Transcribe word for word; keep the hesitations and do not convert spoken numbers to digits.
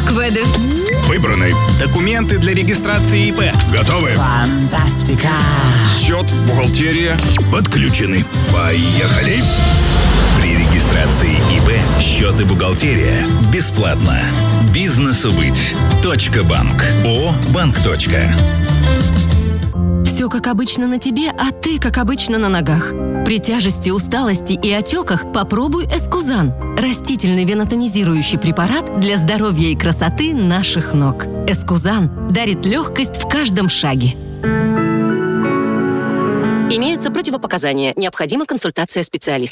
КВЭДы. Выбраны. Документы для регистрации ИП. Готовы? Фантастика! Счет, бухгалтерия. Подключены. Поехали! При регистрации ИП счет и бухгалтерия бесплатно. Бизнесу быть. Точка банк. ООО «Банк. Точка». Все как обычно на тебе, а ты как обычно на ногах. При тяжести, усталости и отеках попробуй Эскузан. Растительный венотонизирующий препарат для здоровья и красоты наших ног. Эскузан дарит легкость в каждом шаге. Имеются противопоказания. Необходима консультация специалиста.